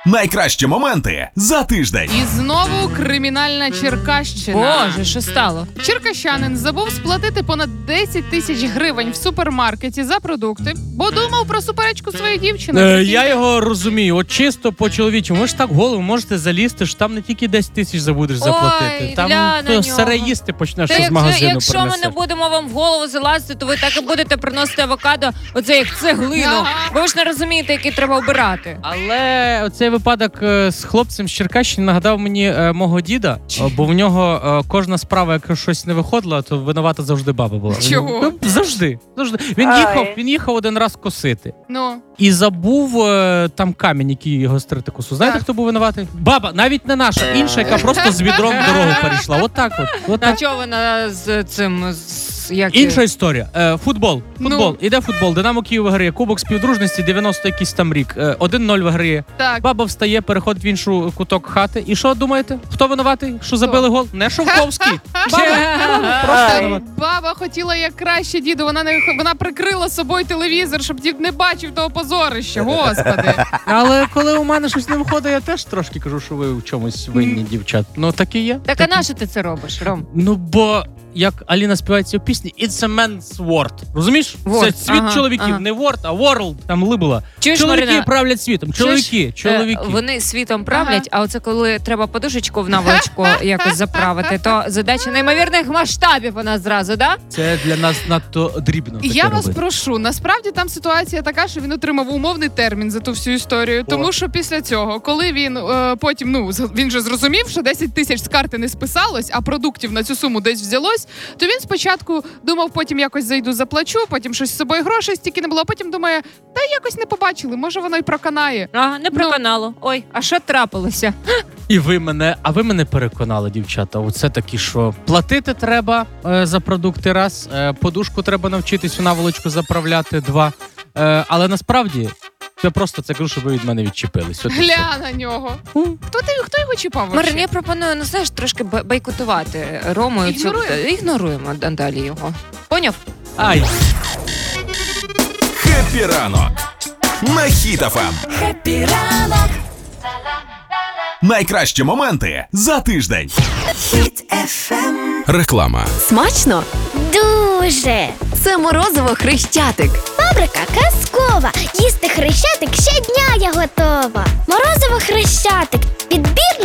Найкращі моменти за тиждень. І знову кримінальна Черкащина. Боже, що стало? Черкащанин забув сплатити понад 10 тисяч гривень в супермаркеті за продукти, бо думав про суперечку своєї дівчини. Я його розумію. От чисто по-чоловічому. Ви ж так в голову можете залізти, що там не тільки 10 тисяч забудеш заплатити. Там гля на то нього. сире їсти почнеш Та з магазину якщо ми не будемо вам в голову залазити, то ви так і будете приносити авокадо, оце як цеглину. Ага. Бо ви ж не розумієте, який треба обирати. Але цей випадок з хлопцем з Черкащини нагадав мені мого діда, бо в нього кожна справа, якщо щось не виходило, то винувата завжди баба була. Чого? Завжди. Він їхав один раз косити. Ну, І забув там камінь, який його стрити косу. Знаєте, Так. хто був винуватий? Баба, навіть не наша, інша, яка просто з відром дорогу перейшла. Отак от. А чого вона з цим... Інша історія. Футбол. Ну. Іде футбол. Динамо Київ виграє. Кубок співдружності, 90 якийсь там рік. 1-0 виграє. так. Баба встає, переходить в іншу куток хати. І що думаєте? Хто винуватий? Що забили гол? Не Шовковський. Баба. Баба хотіла як краще, діду. Вона прикрила собою телевізор, щоб дід не бачив того позорища. Господи. Але коли у мене щось не виходить, я теж трошки кажу, що ви в чомусь винні, дівчат. Ну так і є. Так а нащо ти це робиш, Ром? Ну, бо, як Аліна співається у пісні, it's a man's world. Розумієш? Це World. світ Ага, чоловіків, ага. не world, а world. Там либила. Чуєш, Чоловіки Марина? правлять світом. Чоловіки. Вони світом правлять, а оце коли треба подушечку в наволочку якось заправити, то задача неймовірних масштабів у нас зразу, да? Це для нас надто дрібно. таке Я вас робити. прошу, насправді там ситуація така, що він отримав умовний термін за ту всю історію. Тому що після цього, коли він потім, він же зрозумів, що 10 тисяч з карти не списалось, а продуктів на цю суму десь взялось, то він спочатку думав, потім якось зайду заплачу, потім щось з собою грошей стільки не було, а потім думає, та якось не побачили, може воно й проканає. Ага, не проканало. Ой, а що трапилося? І ви мене переконали, дівчата. Оце такі, що платити треба за продукти раз, подушку треба навчитись у наволочку заправляти два. Але насправді це просто це кажу, щоб ви від мене відчепились. От і все. Гля на нього. Хто його чіпав? Марин, вообще? я пропоную, знаєш, трошки бойкотувати Рому. Ігноруємо далі його. Поняв? Ай. Хеппі ранок на Хіт FM. Хеппі ранок, Найкращі моменти за тиждень. Хіт FM. Реклама. Смачно? Дуже! Це морозиво Хрещатик. Фабрика казкова. Їсти Хрещатик щодня я готова. Морозиво Хрещатик. Підбір